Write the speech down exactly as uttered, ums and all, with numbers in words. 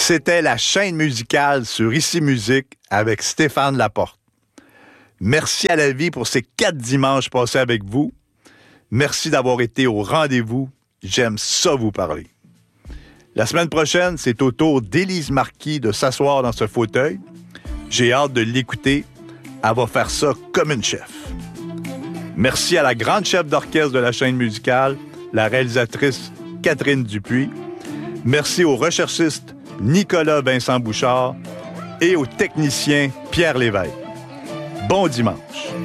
C'était la chaîne musicale sur Ici Musique avec Stéphane Laporte. Merci à la vie pour ces quatre dimanches passés avec vous. Merci d'avoir été au rendez-vous. J'aime ça vous parler. La semaine prochaine, c'est au tour d'Élise Marquis de s'asseoir dans ce fauteuil. J'ai hâte de l'écouter. Elle va faire ça comme une chef. Merci à la grande chef d'orchestre de la chaîne musicale, la réalisatrice Catherine Dupuis. Merci au recherchiste Nicolas Vincent Bouchard et au technicien Pierre Lévesque. Bon dimanche.